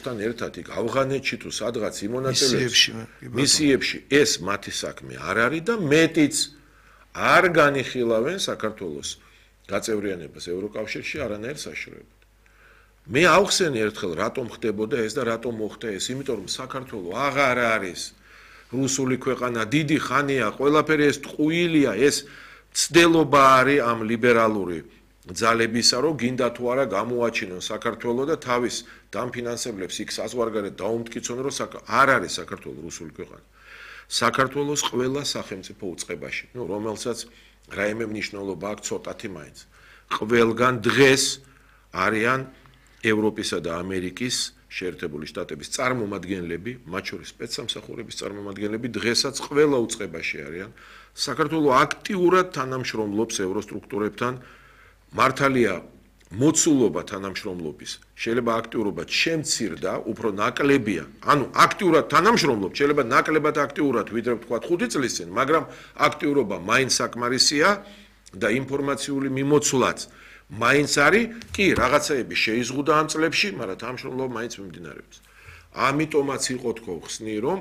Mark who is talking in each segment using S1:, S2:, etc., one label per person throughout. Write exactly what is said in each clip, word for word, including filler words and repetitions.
S1: მუშაობასთან ერთად იქ ავღანეთში თუ სადღაც იმონაწილეებს მისიებში ეს მათი საქმე არ არის და მეტიც არ განიხილავენ საქართველოს გაწევრიანებას ევროკავშირში არანაირ საშუალებად. მე ავხსენე ერთხელ რატომ ხდებოდა ეს და რატომ მოხდა ეს, იმიტომ რომ საქართველო აღარ არის რუსული ქვეყანა, დიდი ხანია, ყველაფერი ეს ტყუილია, ეს ცდელობა არის ამ ლიბერალური ძალებისა, რომ გინდა თუ არა გამოაჩინონ საქართველო და თავის დამფინანსებლებს იქ საზღვარგარეთ დაუმტკიცონ, რომ არ არის საქართველო რუსული ქვეყანა. საქართველოს ყველა სახელმწიფო უწყებაში, ნუ რომელსაც რაიმე მნიშვნელობა აქვს ცოტათი მაინც. ყველგან დღეს არიან ევროპისა და ამერიკის შეერთებული შტატების წარმომადგენლები, მათ შორის სპეცსამსახურების წარმომადგენლები დღესაც ყველა უწყებაში არიან. საქართველო აქტიურად თანამშრომლობს ევროსტრუქტურებთან. მართალია მოცულობა თანამშრომლობის შეიძლება აქტიურობად შემცირდა, უფრო ნაკლებია. ანუ აქტიურად თანამშრომლობ, შეიძლება ნაკლებად აქტიურად ვიდრე ვთქვათ ხუთი წლის წინ, მაგრამ აქტიურობა მაინც საკმარისია და ინფორმაციული მიმოცვლაც მაინც არის, კი, რაღაცაები შეიზღუდა ამ წლებში, მაგრამ თანამშრომლობა მაინც მიმდინარეობს. ამიტომაც იყო თქო ხსნი, რომ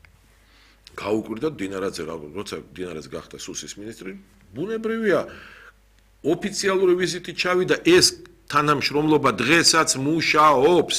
S1: გაუკვირდა დინარაძე, როცა დინარაძე გახდა სუსის მინისტრი, ბუნებრივია ოფიციალური ვიზიტით ჩავიდა ეს თანამშრომლობა დღესაც მუშაობს.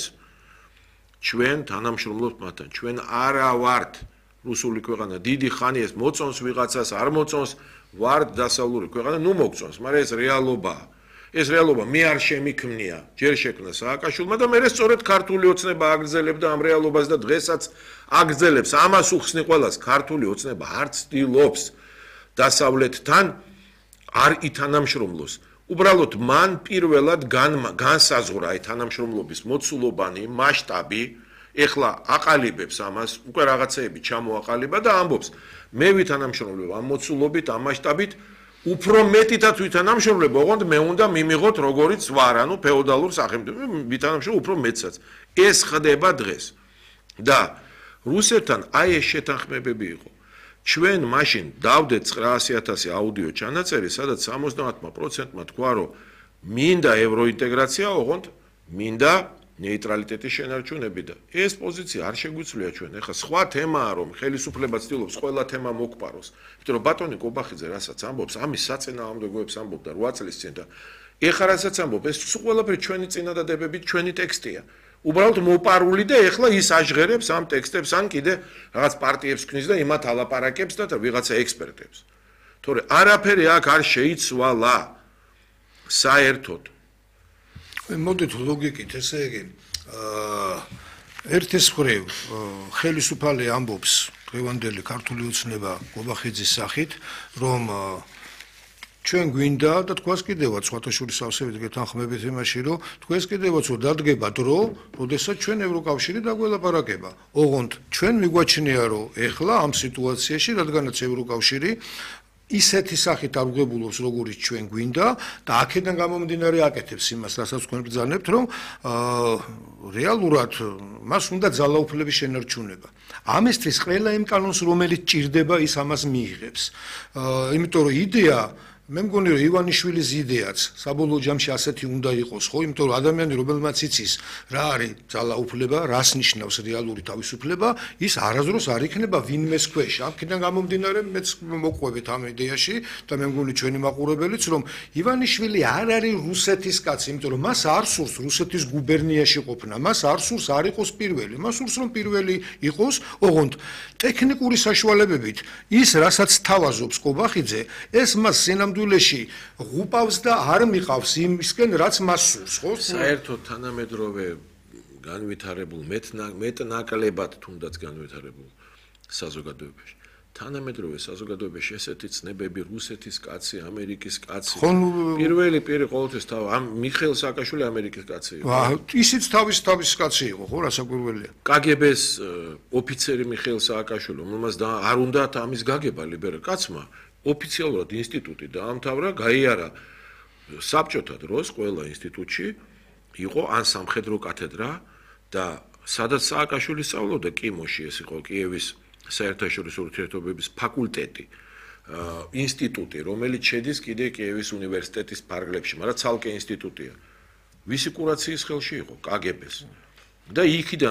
S1: ჩვენ თანამშრომლობთ მათთან, ჩვენ არა ვართ რუსული ქვეყანა, დიდი ხანი ეს მოწონს ვიღაცას, არ მოწონს, ვართ დასავლური ქვეყანა, ნუ მოგწონს, მაგრამ ეს რეალობაა. ეს რეალობა მე არ შემიქმნია, ჯერ შექმნა სააკაშვილმა და მე სწორედ ქართული ოცნება აგრძელებდა ამ რეალობას და დღესაც აგრძელებს. ამას უხსნი ყველას, ქართული ოცნება არ ცდილობს დასავლეთთან არ ითანამშრომლოს. უბრალოდ მან პირველად განსაზღვრა აი თანამშრომლობის მოცულობანი, მასშტაბი, ეხლა აყალიბებს ამას, უკვე რაღაცეები ჩამოაყალიბა და ამბობს, მე ვითანამშრომლებ ამ მოცულობით, ამ მასშტაბით, უფრო მეტითაც ვითანამშრომლებ, ოღონდ მე უნდა მიმიღოთ როგორიც ვარ, ანუ ფეოდალურ სახელმწიფოში, ვითანამშრომლებ უფრო მეტსაც. ეს ხდება დღეს. და რუსეთთან აი ეს შეთანხმებები იყო. ჩვენ მაშინ დავდეთ ცხრაასი ათასი აუდიო ჩანაწერი, სადაც სამოცდაათი პროცენტმა თქვა, რომ მინდა ევროინტეგრაცია, ოღონდ მინდა ნეიტრალიტეტის შენარჩუნები და ეს პოზიცია არ შეგვიძლია ჩვენ. ეხლა სხვა თემაა, რომ ხელისუფლება ცდილობს ყველა თემა მოგპაროს. იმიტომ რომ ბატონი კობახიძე რასაც ამბობს, ამის საწინააღმდეგოებს ამბობდა რვა წლის წინ და ეხლა რასაც ამბობს, ეს ყველაფერი ჩვენი წინადადებებით, ჩვენი ტექსტია. უბრალოდ მოპარული და ეხლა ის აჟღერებს ამ ტექსტებს, ან კიდე რაღაც პარტიებს ქნის და იმათ ალაპარაკებს და ვიღაცა ექსპერტებს. თორე არაფერი აქ არ შეიცვალა საერთოდ.
S2: მოდით ლოგიკით, ესე იგი, ერთის მხრივ ხელისუფალი ამბობს დღევანდელი ქართული ოცნება კობახიძის სახით, რომ ჩვენ გვინდა და თქვას კიდევაც სხვათაშორის ავსებით გეთანხმებით იმაში, რომ თქვენს კიდევაც რომ დადგება დრო, როდესაც ჩვენ ევროკავშირი დაგველაპარაკება. ოღონდ ჩვენ მიგვაჩნია, რომ ეხლა ამ სიტუაციაში, რადგანაც ევროკავშირი ისეთი სახით არ უღებულობს, როგორიც ჩვენ გვინდა და აქედან გამომდინარე აკეთებს იმას, რასაც თქვენ ბრძანებთ, რომ რეალურად მას უნდა ძალაუფლების შენარჩუნება. ამისთვის ყველა იმ კანონს, რომელიც ჭირდება, ის ამას მიიღებს. იმიტომ რომ იდეა მე მგონი რომ ივანიშვილის იდეაც საბოლოო ჯამში ასეთი უნდა იყოს, ხო? იმიტომ რომ ადამიანი რომელმაც იცის რა არის ძალაუფლება, რას ნიშნავს რეალური თავისუფლება, ის არასდროს არ იქნება ვინმეს ქვეშ. აქედან გამომდინარე მეც მოყვებით ამ იდეაში და მე მგონი ჩვენი მაყურებელიც რომ ივანიშვილი არ არის რუსეთის კაცი, იმიტომ რომ მას არ სურს რუსეთის გუბერნიაში ყოფნა, მას არ სურს არ იყოს პირველი, მას სურს რომ პირველი იყოს, ოღონდ ტექნიკური საშუალებებით ის რასაც თავაზობს კობახიძე, ეს მას სინამდვილეში ღუპავს და არ მიყავს იმისკენ, რაც მას სურს, ხო?
S1: საერთოდ თანამედროვე განვითარებულ მეტნაკლებად თუნდაც განვითარებულ საზოგადოებაში. თანამედროვე საზოგადოებაში ესეთი ცნებები რუსეთის კაცი, ამერიკის კაცი. პირველი პირი ყოველთვის თავ ამ მიხეილ სააკაშვილი ამერიკის კაცი იყო.
S2: ისიც თავის თავის კაცი იყო, ხო, რასაკვირველია.
S1: კაგებეს ოფიცერი მიხეილ სააკაშვილი, რომელმაც არ უნდა ამის გაგება ლიბერალ კაცმა. ოფიციალურად ინსტიტუტი დაამთავრა, გაიარა საბჭოთა დროს ყველა ინსტიტუტში იყო ან სამხედრო კათედრა და სადაც სააკაშვილი სწავლობდა კიმოში, ეს იყო კიევის საერთაშორისო ურთიერთობების ფაკულტეტი, ინსტიტუტი, რომელიც შედის კიდე კიევის უნივერსიტეტის ფარგლებში, მაგრამ ცალკე ინსტიტუტია. ვისი კურაციის ხელში იყო? კაგებეს. და იქიდან